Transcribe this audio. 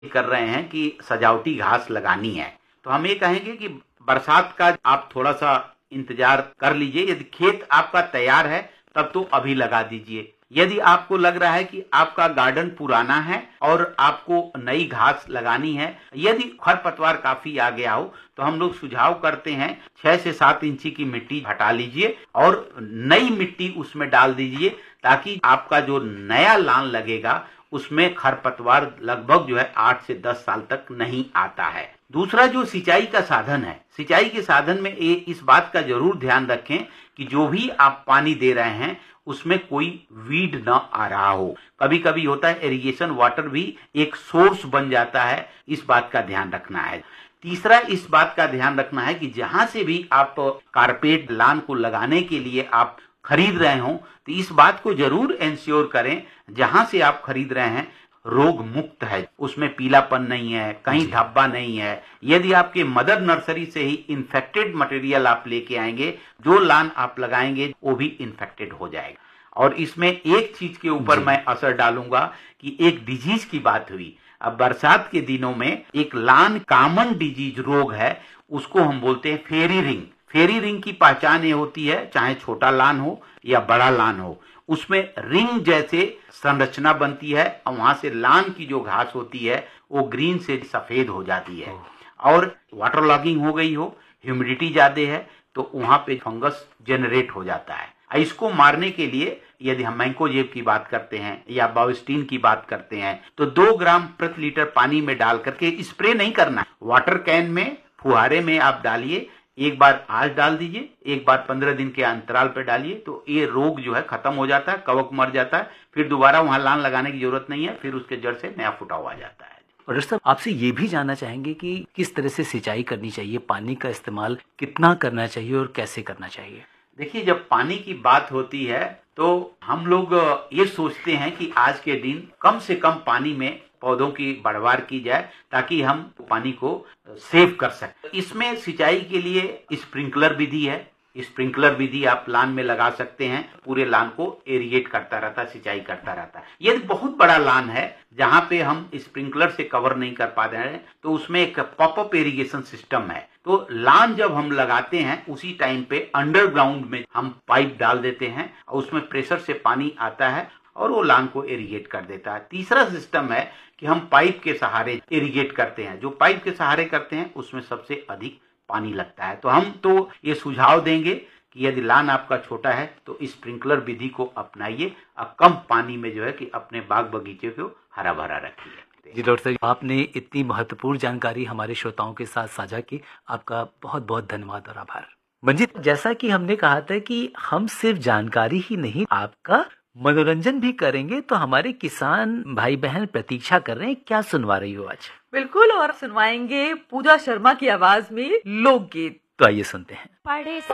कर रहे हैं कि सजावटी घास लगानी है, तो हम ये कहेंगे कि बरसात का आप थोड़ा सा इंतजार कर लीजिए। यदि खेत आपका तैयार है तब तो अभी लगा दीजिए। यदि आपको लग रहा है कि आपका गार्डन पुराना है और आपको नई घास लगानी है, यदि खरपतवार काफी आ गया हो, तो हम लोग सुझाव करते हैं 6 से 7 इंची की मिट्टी हटा लीजिए और नई मिट्टी उसमें डाल दीजिए, ताकि आपका जो नया लान लगेगा उसमें खरपतवार लगभग जो है 8 से 10 साल तक नहीं आता है। दूसरा जो सिंचाई का साधन है, सिंचाई के साधन में इस बात का जरूर ध्यान रखें कि जो भी आप पानी दे रहे हैं उसमें कोई वीड न आ रहा हो। कभी कभी होता है इरिगेशन वाटर भी एक सोर्स बन जाता है, इस बात का ध्यान रखना है। तीसरा इस बात का ध्यान रखना है कि जहां से भी आप कारपेट लान को लगाने के लिए आप खरीद रहे हो, तो इस बात को जरूर इंश्योर करें जहां से आप खरीद रहे हैं रोग मुक्त है, उसमें पीलापन नहीं है, कहीं धब्बा नहीं है। यदि आपके मदर नर्सरी से ही इन्फेक्टेड मटेरियल आप लेके आएंगे, जो लान आप लगाएंगे वो भी इन्फेक्टेड हो जाएगा। और इसमें एक चीज के ऊपर मैं असर डालूंगा कि एक डिजीज की बात हुई। अब बरसात के दिनों में एक लान कॉमन डिजीज रोग है, उसको हम बोलते हैं फेरी रिंग। फेरी रिंग की पहचान ये होती है, चाहे छोटा लान हो या बड़ा लान हो, उसमें रिंग जैसे संरचना बनती है और वहां से लान की जो घास होती है वो ग्रीन से सफेद हो जाती है। और वाटर लॉगिंग हो गई हो, ह्यूमिडिटी ज्यादा है, तो वहां पे फंगस जनरेट हो जाता है। इसको मारने के लिए यदि हम मैंकोजेब की बात करते हैं या बायोस्टीन की बात करते हैं, तो 2 ग्राम प्रति लीटर पानी में डाल करके स्प्रे नहीं करना, वाटर कैन में फुहारे में आप डालिए। एक बार आज डाल दीजिए, एक बार 15 दिन के अंतराल पर डालिए, तो ये रोग जो है खत्म हो जाता है, कवक मर जाता है, फिर दोबारा वहां लान लगाने की जरूरत नहीं है, फिर उसके जड़ से नया फुटाव आ जाता है। और डॉक्टर साहब, आपसे ये भी जानना चाहेंगे कि किस तरह से सिंचाई करनी चाहिए, पानी का इस्तेमाल कितना करना चाहिए और कैसे करना चाहिए? देखिए, जब पानी की बात होती है तो हम लोग ये सोचते हैं कि आज के दिन कम से कम पानी में पौधों की बढ़वार की जाए ताकि हम पानी को सेव कर सकें। इसमें सिंचाई के लिए स्प्रिंकलर विधि है। स्प्रिंकलर विधि आप लान में लगा सकते हैं, पूरे लान को एरिएट करता रहता है, सिंचाई करता रहता है। यदि बहुत बड़ा लान है जहां पे हम स्प्रिंकलर से कवर नहीं कर पा रहे हैं, तो उसमें एक पॉपअप इरिगेशन सिस्टम है। तो लान जब हम लगाते हैं उसी टाइम पे अंडरग्राउंड में हम पाइप डाल देते हैं और उसमें प्रेशर से पानी आता है और वो लान को इरिगेट कर देता है। तीसरा सिस्टम है कि हम पाइप के सहारे इरिगेट करते हैं। जो पाइप के सहारे करते हैं उसमें सबसे अधिक पानी लगता है। तो हम तो ये सुझाव देंगे कि यदि लान आपका छोटा है तो स्प्रिंकलर विधि को अपनाइए और कम पानी में जो है कि अपने बाग बगीचे को हरा भरा रखिए। जी डॉक्टर साहब, आपने इतनी महत्वपूर्ण जानकारी हमारे श्रोताओं के साथ साझा की, आपका बहुत बहुत धन्यवाद और आभार। मंजीत, जैसा कि हमने कहा था कि हम सिर्फ जानकारी ही नहीं, आपका मनोरंजन भी करेंगे, तो हमारे किसान भाई बहन प्रतीक्षा कर रहे हैं। क्या सुनवा रही हो आज? बिल्कुल, और सुनवाएंगे पूजा शर्मा की आवाज में लोकगीत। तो आइए सुनते हैं।